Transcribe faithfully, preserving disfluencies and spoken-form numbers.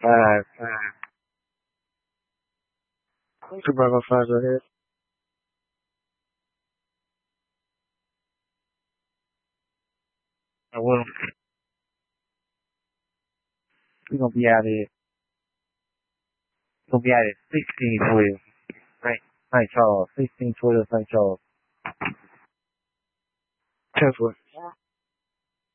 Five, five. Two Bravo five, go ahead. I will. We're gonna be out here. We're gonna be out at sixteen twelve. Right. Saint Charles. Sixteen twelve Saint Charles. Tesla.